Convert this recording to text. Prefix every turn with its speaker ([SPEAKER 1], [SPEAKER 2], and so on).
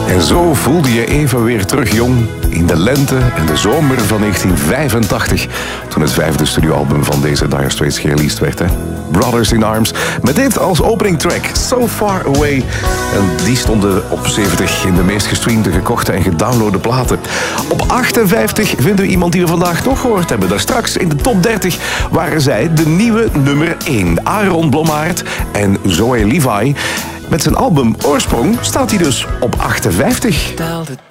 [SPEAKER 1] En zo voelde je even weer terug jong in de lente en de zomer van 1985, toen het 5e studioalbum van deze Dire Straits gereleased werd. Hè? Brothers in Arms, met dit als opening track, So Far Away. En die stonden op 70 in de meest gestreamde, gekochte en gedownloade platen. Op 58 vinden we iemand die we vandaag nog gehoord hebben. Daar straks in de top 30 waren zij de nieuwe nummer 1. Aaron Blommaert en Zoe Levi. Met zijn album Oorsprong staat hij dus op 58.